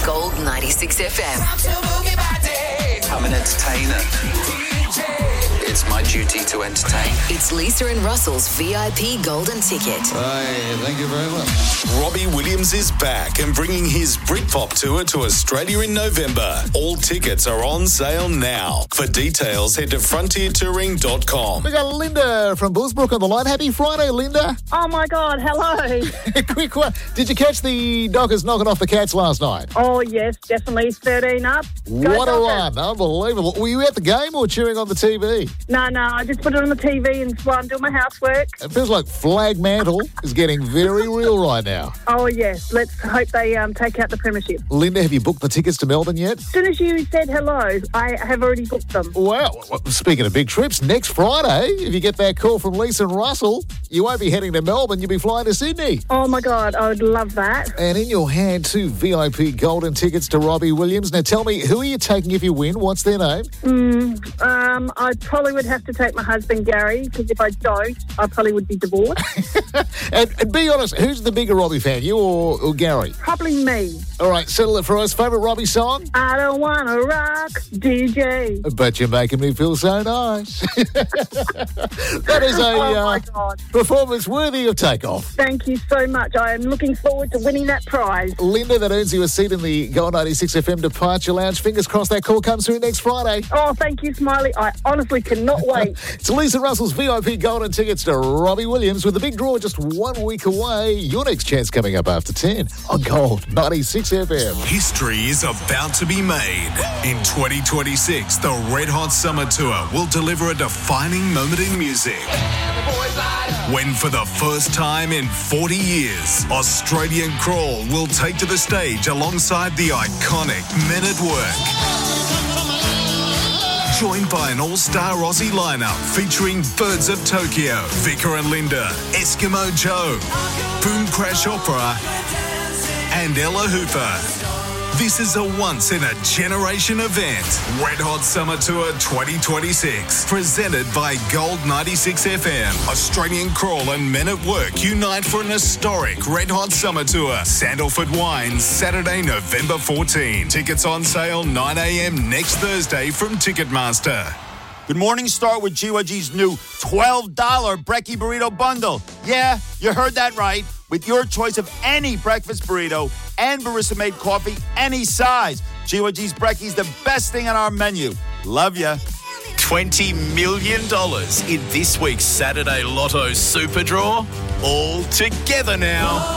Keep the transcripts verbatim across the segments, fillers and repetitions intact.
Gold ninety-six F M. I'm an entertainer. It's my duty to entertain. It's Lisa and Russell's V I P Golden Ticket. Hey, thank you very much. Robbie Williams is back and bringing his Britpop tour to Australia in November. All tickets are on sale now. For details, head to frontier touring dot com. We got Linda from Bullsbrook on the line. Happy Friday, Linda. Oh, my God, hello. Quick one. Did you catch the Dockers knocking off the Cats last night? Oh, yes, definitely. thirteen up. Go What a Dockers. run. Unbelievable. Were you at the game or cheering on the T V? No, no, I just put it on the T V and while I'm doing my housework. It feels like Flag Mantle is getting very real right now. Oh, yes, let's hope they um, take out the premiership. Linda, have you booked the tickets to Melbourne yet? As soon as you said hello, I have already booked them. Wow. Well, speaking of big trips, next Friday, if you get that call from Lisa and Russell, you won't be heading to Melbourne, you'll be flying to Sydney. Oh, my God, I would love that. And in your hand, two V I P golden tickets to Robbie Williams. Now, tell me, who are you taking if you win? What's their name? Mm, um, I probably would have to take my husband, Gary, because if I don't, I probably would be divorced. and, and be honest, who's the bigger Robbie fan, you or, or Gary? Probably me. All right, settle it for us. Favourite Robbie song? I don't want to rock, D J. But you're making me feel so nice. That is a Oh, uh, my God. performance worthy of takeoff. Thank you so much. I am looking forward to winning that prize. Linda, that earns you a seat in the Gold ninety-six F M Departure Lounge. Fingers crossed that call comes through next Friday. Oh, thank you, Smiley. I honestly cannot wait. It's Lisa Russell's V I P golden tickets to Robbie Williams with the big draw just one week away. Your next chance coming up after ten on Gold ninety-six F M. History is about to be made. In twenty twenty-six, the Red Hot Summer Tour will deliver a defining moment in music. When for the first time in forty years, Australian Crawl will take to the stage alongside the iconic Men at Work. Joined by an all-star Aussie lineup featuring Birds of Tokyo, Vicar and Linda, Eskimo Joe, Boom Crash Opera, and Ella Hooper. This is a once-in-a-generation event. Red Hot Summer Tour twenty twenty-six, presented by Gold ninety-six F M. Australian Crawl and Men at Work unite for an historic Red Hot Summer Tour. Sandalford Wines, Saturday, November fourteenth. Tickets on sale nine a.m. next Thursday from Ticketmaster. Good morning, start with G Y G's new twelve dollars Brekkie Burrito Bundle. Yeah, you heard that right. With your choice of any breakfast burrito and barista-made coffee, any size. G Y G's Brekkie's the best thing on our menu. Love ya. twenty million dollars in this week's Saturday Lotto Super Draw. All together now.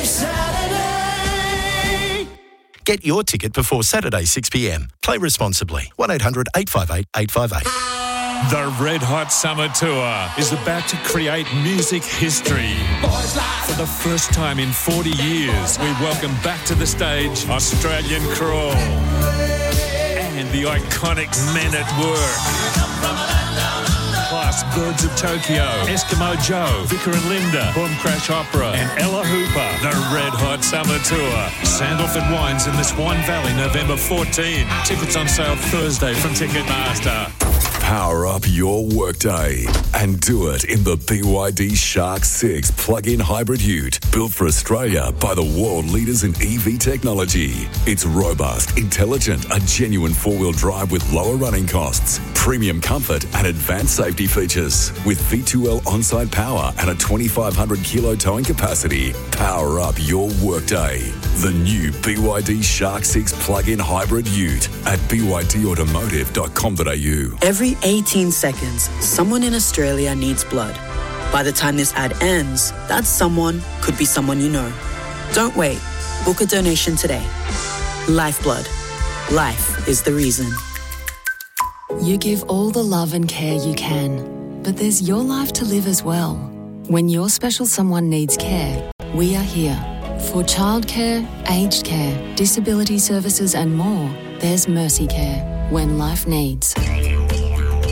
Get your ticket before Saturday, six p.m. Play responsibly. one eight hundred eight five eight eight five eight. The Red Hot Summer Tour is about to create music history. For the first time in forty years, we welcome back to the stage Australian Crawl and the iconic Men at Work. Plus Birds of Tokyo, Eskimo Joe, Vicar and Linda, Boom Crash Opera, and Ella Hooper. The Red Hot Summer Tour. Sandalford Wines in the Swan Valley, November fourteenth. Tickets on sale Thursday from Ticketmaster. Power up your workday and do it in the B Y D Shark six plug-in hybrid ute, built for Australia by the world leaders in E V technology. It's robust, intelligent, a genuine four-wheel drive with lower running costs, premium comfort and advanced safety features. With V two L on-site power and a twenty-five hundred kilo towing capacity, power up your workday. The new B Y D Shark six plug-in hybrid ute at b y d automotive dot com dot a u. Every eighteen seconds, someone in Australia needs blood. By the time this ad ends, that someone could be someone you know. Don't wait. Book a donation today. Lifeblood. Life is the reason. You give all the love and care you can, but there's your life to live as well. When your special someone needs care, we are here. For childcare, aged care, disability services and more, there's Mercy Care when life needs.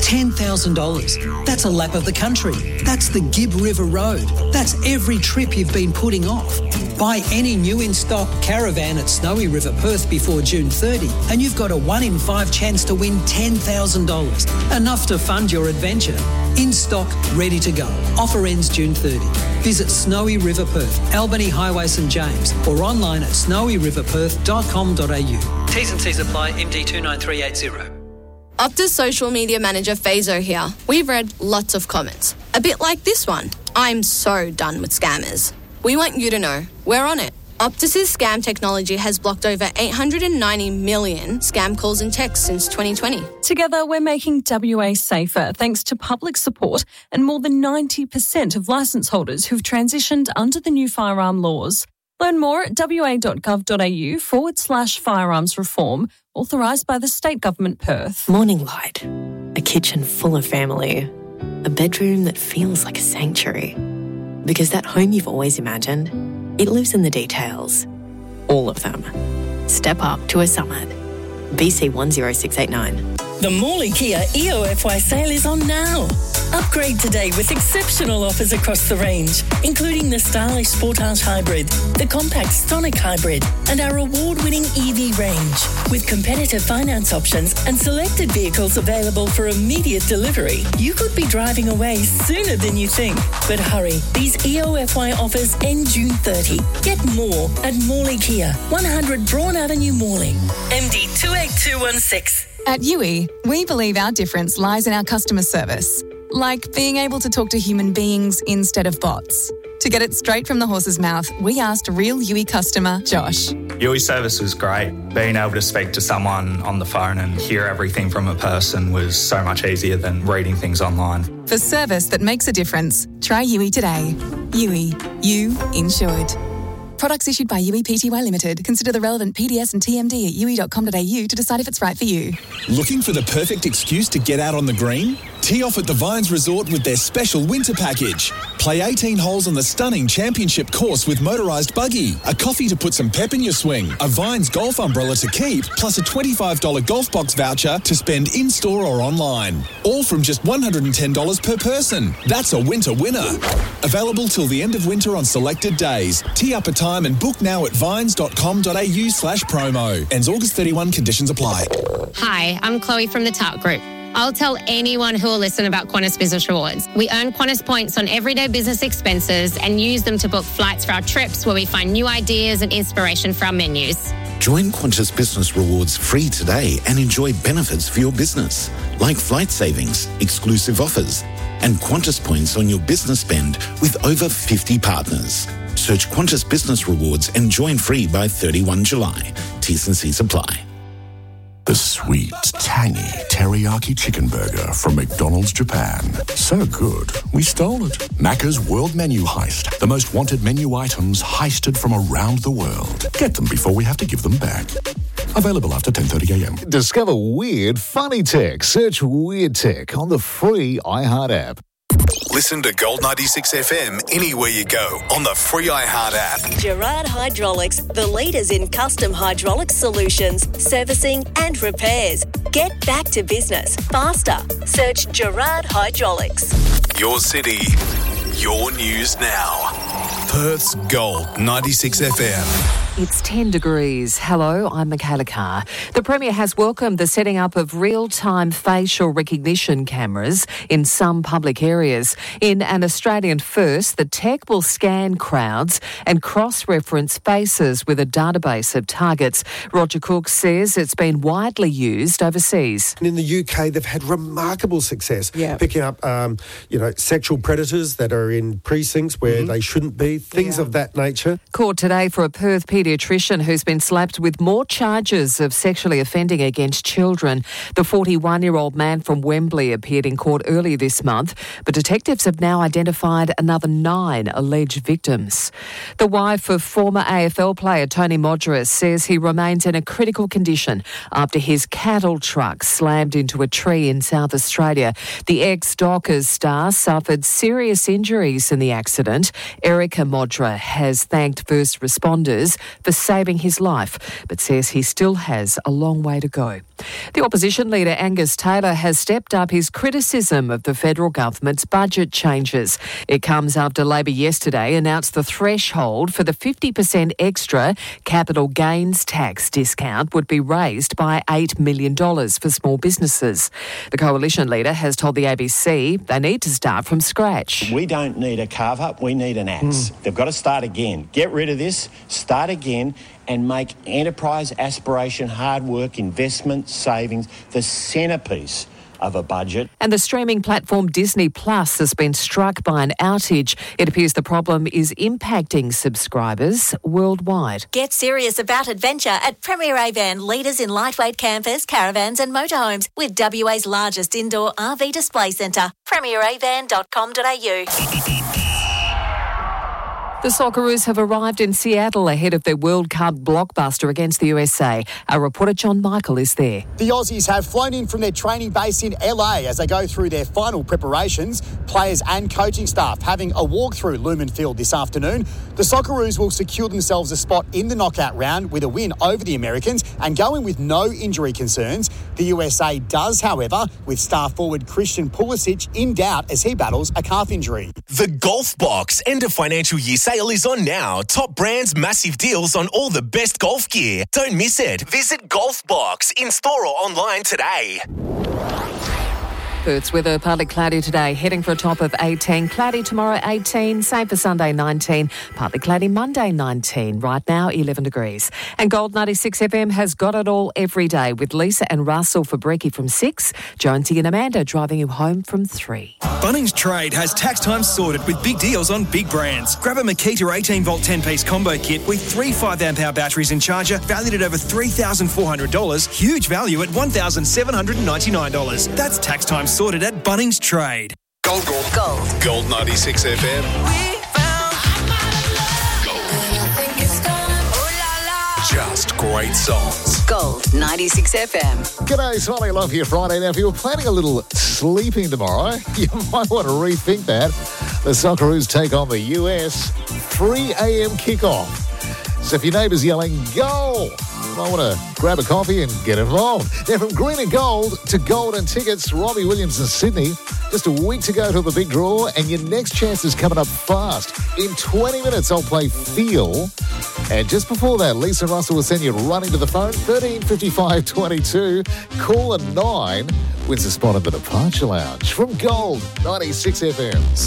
ten thousand dollars. That's a lap of the country. That's the Gibb River Road. That's every trip you've been putting off. Buy any new in-stock caravan at Snowy River Perth before June thirtieth and you've got a one in five chance to win ten thousand dollars. Enough to fund your adventure. In stock, ready to go. Offer ends June thirtieth. Visit Snowy River Perth, Albany Highway St James, or online at snowy river perth dot com dot a u. T's and C's apply. M D two nine three eight zero. Optus social media manager Fazo here. We've read lots of comments. A bit like this one. I'm so done with scammers. We want you to know we're on it. Optus's scam technology has blocked over eight hundred ninety million scam calls and texts since twenty twenty. Together, we're making W A safer thanks to public support and more than ninety percent of licence holders who've transitioned under the new firearm laws. Learn more at wa.gov.au forward slash firearms reform, authorised by the State Government Perth. Morning light, a kitchen full of family, a bedroom that feels like a sanctuary. Because that home you've always imagined, it lives in the details. All of them. Step up to a Summit. B C one zero six eight nine. The Morley Kia E O F Y sale is on now. Upgrade today with exceptional offers across the range, including the stylish Sportage Hybrid, the compact Stonic Hybrid, and our award-winning E V range. With competitive finance options and selected vehicles available for immediate delivery, you could be driving away sooner than you think. But hurry, these E O F Y offers end June thirtieth. Get more at Morley Kia, one hundred Braun Avenue, Morley. M D two eight two one six. At U I, we believe our difference lies in our customer service, like being able to talk to human beings instead of bots. To get it straight from the horse's mouth, we asked real U I customer Josh. U I service was great. Being able to speak to someone on the phone and hear everything from a person was so much easier than reading things online. For service that makes a difference, try U I today. U I, you insured. Products issued by U I Pty Limited. Consider the relevant P D S and T M D at u i dot com dot a u to decide if it's right for you. Looking for the perfect excuse to get out on the green? Tee off at the Vines Resort with their special winter package. Play eighteen holes on the stunning championship course with motorised buggy, a coffee to put some pep in your swing, a Vines golf umbrella to keep, plus a twenty-five dollars golf box voucher to spend in-store or online. All from just one hundred ten dollars per person. That's a winter winner. Available till the end of winter on selected days. Tee up a time and book now at vines dot com dot a u slash promo. Ends August thirty-first, conditions apply. Hi, I'm Chloe from the Tart Group. I'll tell anyone who will listen about Qantas Business Rewards. We earn Qantas points on everyday business expenses and use them to book flights for our trips where we find new ideas and inspiration for our menus. Join Qantas Business Rewards free today and enjoy benefits for your business, like flight savings, exclusive offers, and Qantas points on your business spend with over fifty partners. Search Qantas Business Rewards and join free by thirty-first July. T's and C's apply. The sweet, tangy teriyaki chicken burger from McDonald's Japan. So good, we stole it. Macca's World Menu Heist. The most wanted menu items heisted from around the world. Get them before we have to give them back. Available after ten thirty a m. Discover weird, funny tech. Search Weird Tech on the free iHeart app. Listen to Gold ninety-six F M anywhere you go on the free iHeart app. Gerard Hydraulics, the leaders in custom hydraulics solutions, servicing and repairs. Get back to business faster. Search Gerard Hydraulics. Your city, your news now. Perth's Gold ninety-six F M. It's ten degrees. Hello, I'm Michaela Carr. The Premier has welcomed the setting up of real-time facial recognition cameras in some public areas. In an Australian first, the tech will scan crowds and cross-reference faces with a database of targets. Roger Cook says it's been widely used overseas. In the U K, they've had remarkable success yeah. picking up, um, you know, sexual predators that are in precincts where mm-hmm. they shouldn't be, things yeah. of that nature. Court today for a Perth paediatrician who's been slapped with more charges of sexually offending against children. The forty-one-year-old man from Wembley appeared in court earlier this month, but detectives have now identified another nine alleged victims. The wife of former A F L player Tony Modra says he remains in a critical condition after his cattle truck slammed into a tree in South Australia. The ex-Dockers star suffered serious injuries in the accident. Erica Modra has thanked first responders for saving his life, but says he still has a long way to go. The opposition leader Angus Taylor has stepped up his criticism of the federal government's budget changes. It comes after Labor yesterday announced the threshold for the fifty percent extra capital gains tax discount would be raised by eight million dollars for small businesses. The coalition leader has told the A B C they need to start from scratch. We don't need a carve-up, we need an axe. Mm. They've got to start again. Get rid of this, start again, and make enterprise, aspiration, hard work, investment, savings the centrepiece of a budget. And the streaming platform Disney Plus has been struck by an outage. It appears the problem is impacting subscribers worldwide. Get serious about adventure at Premier Avan, leaders in lightweight campers, caravans and motorhomes, with W A's largest indoor R V display centre. premier avan dot com dot a u. The Socceroos have arrived in Seattle ahead of their World Cup blockbuster against the U S A. Our reporter John Michael is there. The Aussies have flown in from their training base in L A as they go through their final preparations. Players and coaching staff having a walk through Lumen Field this afternoon. The Socceroos will secure themselves a spot in the knockout round with a win over the Americans and going with no injury concerns. The U S A does, however, with star forward Christian Pulisic in doubt as he battles a calf injury. The Golf Box end of financial year sale is on now. Top brands, massive deals on all the best golf gear. Don't miss it. Visit Golf Box in store or online today. Perth's weather partly cloudy today, heading for a top of eighteen. Cloudy tomorrow, eighteen. Same for Sunday, nineteen. Partly cloudy Monday, nineteen. Right now, eleven degrees. And Gold ninety-six F M has got it all every day with Lisa and Russell for Brekkie from six. Jonesy and Amanda driving you home from three. Bunnings Trade has tax time sorted with big deals on big brands. Grab a Makita eighteen volt ten piece combo kit with three five amp hour batteries in charger valued at over three thousand four hundred dollars. Huge value at one thousand seven hundred ninety-nine dollars. That's tax time sorted at Bunnings Trade. Gold, gold, gold. Gold ninety-six F M. Just great songs. Gold ninety-six F M. G'day, Smiley Love here Friday. Now, if you're planning a little sleeping tomorrow, you might want to rethink that. The Socceroos take on the U S. three a.m. kickoff. So if your neighbour's yelling, goal, you might want to grab a coffee and get involved. Now, from green and gold to golden tickets, Robbie Williams in Sydney. Just a week to go to the big draw, and your next chance is coming up fast. In twenty minutes, I'll play Feel. And just before that, Lisa and Russell will send you running to the phone. thirteen fifty-five twenty-two. Caller nine wins a spot in the Departure Lounge. From Gold ninety-six F M.